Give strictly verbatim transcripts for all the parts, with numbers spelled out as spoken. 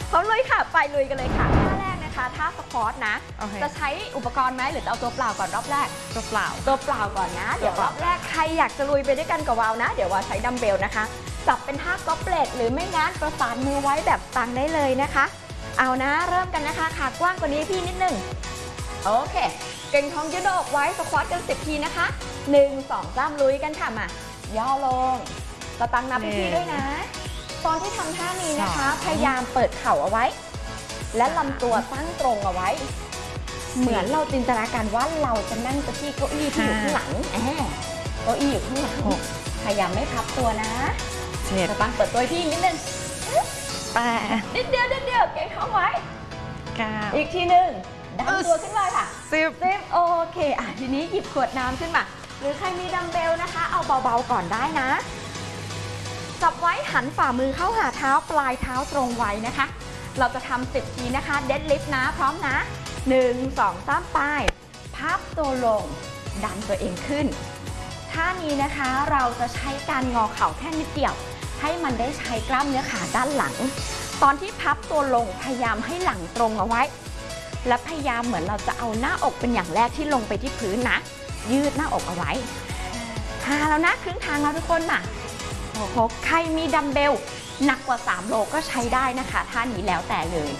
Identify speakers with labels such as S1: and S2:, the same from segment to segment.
S1: พร้อมเลยค่ะไปลุยกันเลยค่ะท่าแรกนะคะท่าสควอตนะ
S2: okay.
S1: จะใช้อุปกรณ์ไหมหรือจะเอาตัวเปล่าก่อนรอบแรก
S2: ตัวเปล่า
S1: ตัวเปล่าก่อนนะเดี๋ยวรอบแรกใครอยากจะลุยไปด้วยกันกับวาวนะเดี๋ยววาวใช้ดัมเบลนะคะจับเป็นท่าก๊อบเล็ตหรือไม่งั้นประสานมือไว้แบบตังได้เลยนะคะเอานะเริ่มกันนะคะขากว้างกว่านี้พี่นิดนึงโอเคเก่งท้องยืดอกไว้สควอตกันสิบทีนะคะหนึ่ง สอง สามลุยกันค่ะมาย่อลงตะตังนับให้พี่ด้วยนะตอนที่ทำท่านี้นะคะพยายามเปิดเข่าเอาไว้และลำตัวตั้งตรงเอาไว้เหมือนเราจินตนาการว่าเราจะนั่งที่เก้าอี้ที่อยู่ข้างหลังเก้าอี้อยู่ข้างหลังพยายามไม่พับตัวนะตะตังเปิดตัวพี่นิดนึง
S2: แปด
S1: นิดเดียวนิดเดียวเก่งท้องไว้
S2: เก้า
S1: อีกทีหนึ่งดันตัวขึ้นมาค่ะ
S2: สิบ
S1: สิบโอเคอ่ะทีนี้หยิบขวดน้ำขึ้นมาหรือใครมีดัมเบลนะคะเอาเบาๆก่อนได้นะจับไว้หันฝ่ามือเข้าหาเท้าปลายเท้าตรงไว้นะคะเราจะทำสิบทีนะคะเดดลิฟต์นะพร้อมนะหนึ่ง สอง สามไปพับตัวลงดันตัวเองขึ้นท่านี้นะคะเราจะใช้การงอเข่าแค่นิดเดียวให้มันได้ใช้กล้ามเนื้อขาด้านหลังตอนที่พับตัวลงพยายามให้หลังตรงเอาไว้และพยายามเหมือนเราจะเอาหน้าอกเป็นอย่างแรกที่ลงไปที่พื้นนะยืดหน้าอกเอาไว้หาแล้วนะครึ่งทางแล้วทุกคนน่ะโอ้โหใครมีดัมเบลหนักกว่าสามโลก็ใช้ได้นะคะท่านี้แล้วแต่เลย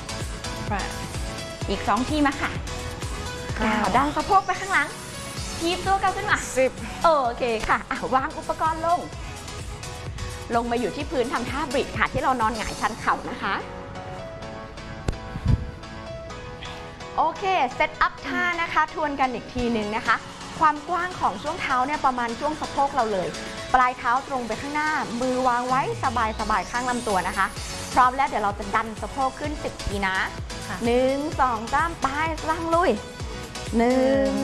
S1: อีกสองทีมาค่ะดันสะโพกไปข้างหลังทีบตัวกันขึ้นมา
S2: สิบ
S1: โอเคค่ะอ่ะวางอุปกรณ์ลงลงมาอยู่ที่พื้นทำท่าบริดค่ะที่เรานอนหงายชันเข่านะคะโอเคเซตอัพท่านะคะทวนกันอีกทีหนึ่งนะคะความกว้างของช่วงเท้าเนี่ยประมาณช่วงสะโพกเราเลยปลายเท้าตรงไปข้างหน้ามือวางไว้สบายสบายข้างลำตัวนะคะพร้อมแล้วเดี๋ยวเราจะดันสะโพกขึ้นสิบทีนะหนึ่ง สอง สามไปร่างลุยหนึ่ง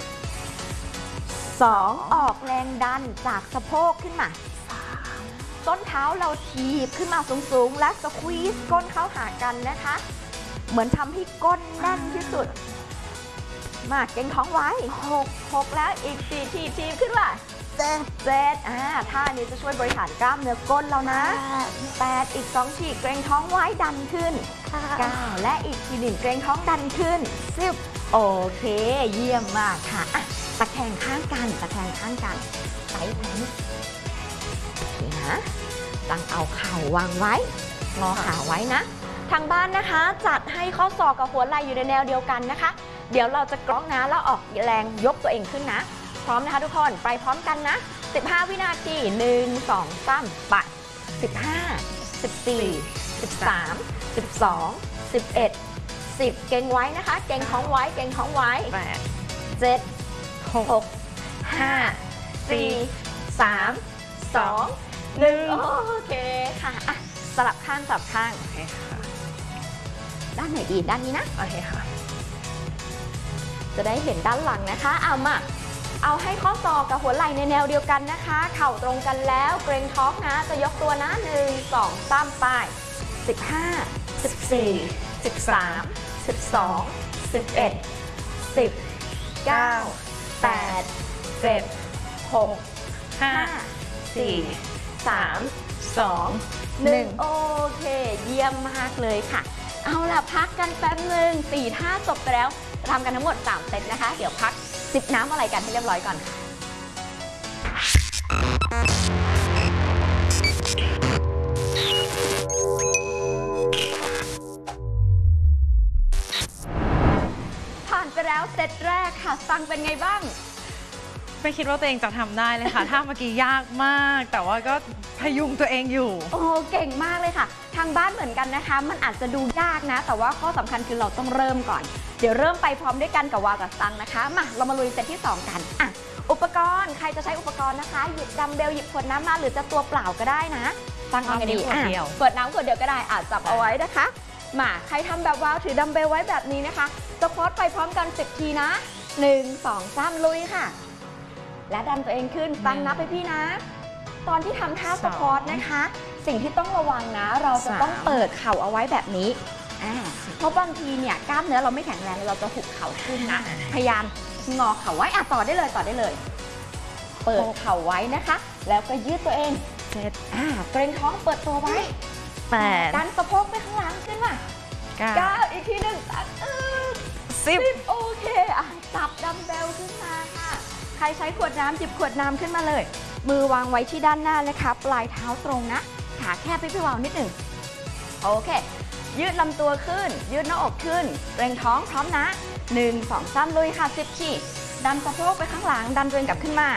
S1: สองออกแรงดันจากสะโพกขึ้นมาต้นเท้าเราถีบขึ้นมาสูงๆและสควีซก้นเข้าหากันนะคะเหมือนทำให้ก้นแน่นที่สุดมาเก่งท้องไว้หก หกแล้วอีกสี่ทีทีขึ้นมาเจ็ด เจ็ดอ่าท่านี้จะช่วยบริหารกล้ามเนื้อก้นเรานะแปดอีกสองทีเกรงท้องไว้ดันขึ้นเก้าและอีกทีหนึ่งเกรงท้องดันขึ้นสิบโอเคเยี่ยมมากค่ะตะแคงข้างกันตะแคงข้างกันไซส์แพนโอเคนะตั้งเอาเข่าวางไว้งอขาไว้นะทางบ้านนะคะจัดให้ข้อศอกกับหัวไหล่อยู่ในแนวเดียวกันนะคะเดี๋ยวเราจะกล้องนะแล้วออกแรงยกตัวเองขึ้นนะพร้อมนะคะทุกคนไปพร้อมกันนะสิบห้าวินาทีหนึ่ง สอง สามไปสิบห้า สิบสี่ สิบสาม สิบสอง สิบเอ็ด สิบเก่งไว้นะคะเก่งท้องไว้เก่งท้องไว้แปด เจ็ด หก ห้า สี่ สาม สอง หนึ่งโอเคค่ะสลับข้างสลับข้างโอเคค่ะด้านไหนดีด้านนี้นะโอเคค่ะจะได้เห็นด้านหลังนะคะเอามาเอาให้ข้อศอกกับหัวไหล่ในแนวเดียวกันนะคะเข่าตรงกันแล้วเกรงท้องนะจะยกตัวนะหนึ่ง สอง สามไปสิบห้า สิบสี่ สิบสาม สิบสอง สิบเอ็ด สิบ เก้า แปด เจ็ด หก ห้า สี่ สาม สอง หนึ่งโอเคเยี่ยมมากเลยค่ะเอาล่ะพักกันแป๊บนึงสี่ท่าจบไปแล้วทำกันทั้งหมดสามเซตนะคะเดี๋ยวพักจิบน้ำอะไรกันให้เรียบร้อยก่อนค่ะผ่านไปแล้วเซตแรกค่ะฟังเป็นไงบ้าง
S2: ไม่คิดว่าตัวเองจะทำได้เลยค่ะ ท่าเมื่อกี้ยากมากแต่ว่าก็พยุงตัวเองอยู่
S1: โอ้เก่งมากเลยค่ะทางบ้านเหมือนกันนะคะมันอาจจะดูยากนะแต่ว่าข้อสำคัญคือเราต้องเริ่มก่อนเดี๋ยวเริ่มไปพร้อมด้วยกันกับวากับซังนะคะมาเรามาลุยเซตที่สองกันอ่ะอุปกรณ์ใครจะใช้อุปกรณ์นะคะหยิบดัมเบลหยิบขวดน้ำมาหรือจะตัวเปล่าก็ได้นะซังเอาไงดีอ่ะขวดน้ำขวดเดียวก็ได้อาจจับเอาไว้นะคะมาใครทำแบบวาวถือดัมเบลไว้แบบนี้นะคะสควอตไปพร้อมกันสิบทีนะหนึ่ง สอง สามลุยค่ะและดันตัวเองขึ้นตั้งนับให้พี่นะตอนที่ทำท่าสควอตนะคะสิ่งที่ต้องระวังนะเราจะต้องเปิดเข่าเอาไว้แบบนี้เพราะบางทีเนี่ยกล้ามเนื้อเราไม่แข็งแรงเราจะหุบเข่าขึ้นนะพยายามงอเข่าไว้อ่ะต่อได้เลยต่อได้เลยเปิดเข่าไว้นะคะแล้วก็ยืดตัวเองเสร็จอ่าเกรงท้องเปิดตัวไว้
S2: แปด
S1: ดันสะโพกไปข้างหลังขึ้นมา
S2: เก้า
S1: เก้าอีกทีหนึ่งตัดเออ
S2: สิบ
S1: สิบโอเคอ่ะจับดัมเบลขึ้นมาค่ะใครใช้ขวดน้ำหยิบขวดน้ำขึ้นมาเลย มือวางไว้ที่ด้านหน้านะคะปลายเท้าตรงนะขาแคบไปพี่วาวนิดหนึ่งโอเคยืดลำตัวขึ้นยืดหน้าอกขึ้นเกรงท้องพร้อมนะหนึ่ง สอง สามลุยค่ะสิบขีดดันสะโพกไปข้างหลังดันตัวเองกลับขึ้นมา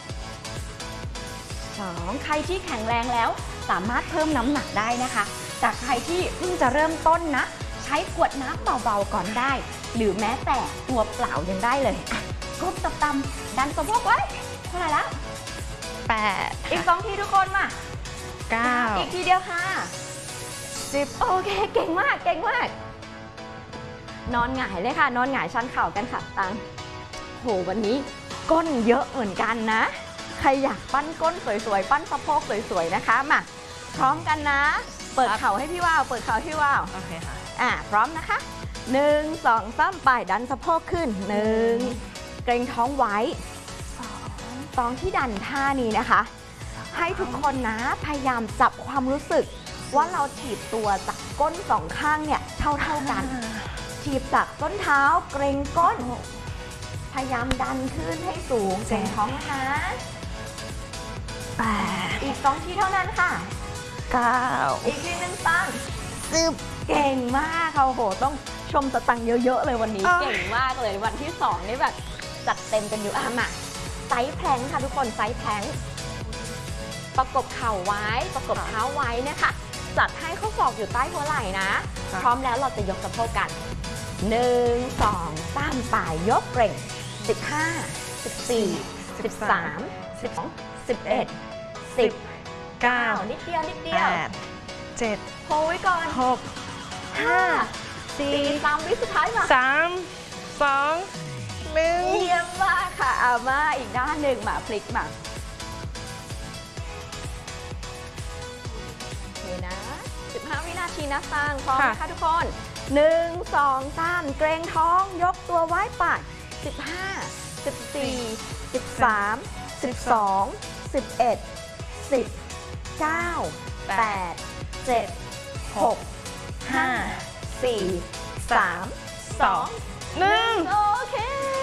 S1: สองใครที่แข็งแรงแล้วสามารถเพิ่มน้ำหนักได้นะคะจากใครที่เพิ่งจะเริ่มต้นนะใช้ขวดน้ำเบาๆก่อนได้ หรือแม้แต่ตัวเปล่ายังได้เลยอ่ะก้มต่ำๆดันสะโพกไว้เท่าไหร่แล้ว
S2: แปด
S1: อีกสองทีทุกคนมา
S2: เก้า
S1: อีกทีเดียวค่ะสิบโอเคเก่งมากเก่งมากนอนหงายเลยค่ะนอนหงายชันเข่ากันค่ะตังโหวันนี้ก้นเยอะเหมือนกันนะใครอยากปั้นก้นสวยๆปั้นสะโพกสวยๆนะคะมาพร้อมกันนะ เปิดเข่าให้พี่ว่าวเปิดเข่าให้พี่ว่าว
S2: โอเคค่ะ
S1: อ่ะพร้อมนะคะหนึ่งสองสามไปดันสะโพกขึ้นหนึ่งเกรงท้องไว้สองตอนที่ดันท่านี้นะคะ ให้ทุกคนนะพยายามจับความรู้สึกว่าเราถีบตัวจากก้นสองข้างเนี่ยเท่าเท่าๆกันถีบจากต้นเท้าเกรงก้นพยายามดันขึ้นให้สูงเกรงท้องนะคะแปดอีกสองทีเท่านั้นค่ะ
S2: เก้า
S1: อีกทีหนึ่งตั้งซึบเก่งมากค่ะโอ้โหต้องชมสตังค์เยอะๆเลยวันนี้
S2: อ่ะ
S1: เก่งมากเลยวันที่สองนี่แบบจัดเต็มกันอยู่อ่ะมาไซส์แพลงค่ะทุกคนไซส์แพลงประกบเข่าไว้ประกบเท้าไว้นะคะจัดให้ข้อศอกอยู่ใต้หัวไหล่นะ พร้อมแล้วเราจะยกสะโพกกันหนึ่งสองสามป่ายยกเกร็งสิบห้าสิบสี่สิบสามสิบสองสิบเอ็ดสิบ
S2: เก้า
S1: เก้านิดเดียวนิดเดี
S2: แป
S1: ยว
S2: ดเจ็ด
S1: โฮไว้ก่อน
S2: หก
S1: ห้าสี่สามวิสุดท้ายมา
S2: สามสองหนึ่ง
S1: เยี่ยมมากค่ะเอามาอีกด้านหนึ่งมาพลิกมาโอเคนะสิบห้าวินาทีนะตังพร้อมนะคะทุกคนหนึ่ง สอง สามเกรงท้องยกตัวไว้ป่ายสิบห้า สิบสี่ สิบสาม สิบสอง สิบเอ็ด สิบ เก้า แปด เจ็ด หก ห้า สี่ สาม สอง
S2: หนึ่ง
S1: โอเค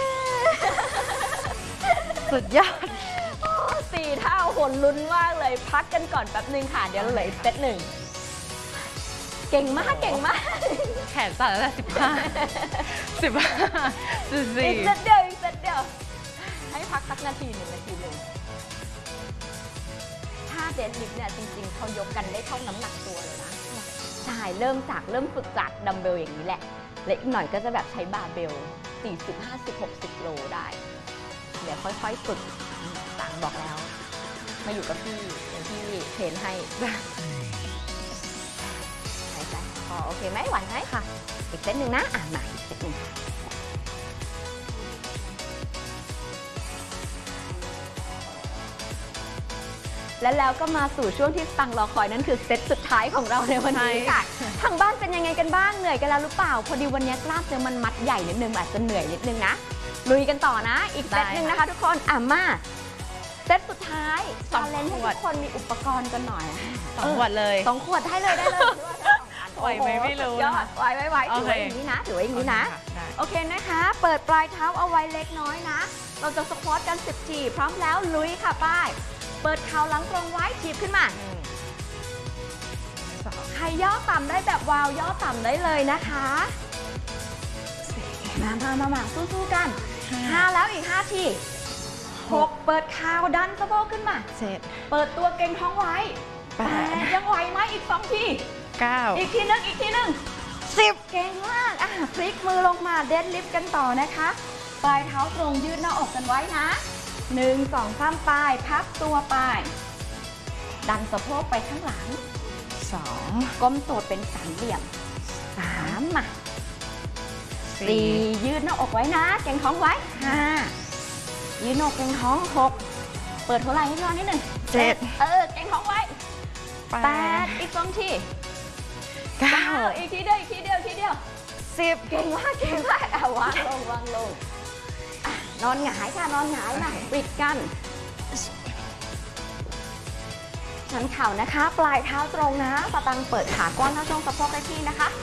S2: สุดยอด
S1: โอ้สี่เท่าหนลุ้นมากเลยพักกันก่อนแป๊บนึงค่ะ เดี๋ยวเราเหลืออีกเซตหนึ่งเก่งมากเก่งมาก
S2: แขนสั่นแล้วสิบห้าสิบห้าสิบ
S1: อี
S2: สี่
S1: กเซตเดียวอีกเซตเดียวให้พักสักนาทีหนึ่งนาทีหนึ่งถ้าเดนลิฟต์เนี่ยจริงๆเขายกกันได้เท่าน้ำหนักตัวเลยนะใช่เริ่มจากเริ่มฝึกจากดัมเบลอย่างนี้แหละและอีกหน่อยก็จะแบบใช้บาร์เบลสี่สิบ ห้าสิบ หกสิบโลได้เดี๋ยวค่อยๆฝึกต่างบอกแล้วมาอยู่กับพี่เดี๋ยวพี่เทรนให้หายใจพอโอเคไหมไหวไหมค่ะ อีกเซตหนึ่งนะอ่ะมาอีกเซตหนึ่งและแล้วก็มาสู่ช่วงที่ตังรอคอยนั่นคือเซตสุดท้ายของเราในวันนี้ค่ะทางบ้านเป็นยังไงกันบ้างเหนื่อยกันแล้วหรือเปล่าพอดีวันนี้กล้ามเนื้อมันมัดใหญ่นิดนึงอาจจะเหนื่อยนิดนึงนะลุยกันต่อนะ อีกเซตหนึ่งนะคะทุกคนอ่ะมาเซตสุดท้ายชาเลนจ์ให้ทุกคนมีอุปกรณ์กันหน่อย
S2: สองขวดเลย
S1: สองขวดได้เลยได้เลย
S2: ไหวไหมไม่รู้
S1: ยอดไหวไหวไหวถือไว้อย่างนี้นะถือไว้อย่างนี้นะ
S2: ได้
S1: โอเคนะคะ เปิดปลายเท้าเอาไว้เล็กน้อยนะ เราจะสควอตกันสิบทีพร้อมแล้วลุยค่ะป้ายเปิดเข่าหลังตรงไว้ทีบขึ้นมา
S2: หนึ่งสอง
S1: ใครย่อต่ำได้แบบวาวย่อต่ำได้เลยนะคะมามามามาสู้ๆกันห้าแล้วอีกห้าทีหกเปิดเข่าดันสะโพกขึ้นมา
S2: เจ็ด
S1: เปิดตัวเกร็งท้องไว้
S2: แปด
S1: ยังไหวไหมอีกสองที
S2: เก้า
S1: อีกทีหนึงอีกทีหนึงสิบเก่งมากอ่ะพลิกมือลงมาเดดลิฟต์กันต่อนะคะปลายเท้าตรงยืดหน้าอกกันไว้นะหนึ่งสองสามปลายพับตัวไปดันสะโพกไปข้างหลัง
S2: สอง
S1: ก้มตัวเป็นสามเหลี่ยมสามมาสี่ยืดหน้าอกไว้นะเก่งท้องไว้ห้ายืดหน้าอกเก่งท้องหกเปิดหัวไหล่ให้พี่น้องนิดหนึ่ง
S2: เจ็ด
S1: เออเก่งท้องไว้แปดอีกสองที
S2: เก้า
S1: เก้าอีกทีเดียวอีกทีเดียวอีกทีเดียว
S2: สิบ
S1: เก่งมากเก่งมากอ่ะวางลงวางลงอ่ะนอนหงายค่ะนอนหงายมาปิดกันสันเข่านะคะ ปลายเท้าตรงนะสตังค์เปิดขากว้างเท่าช่วงสะโพกได้ที่นะคะ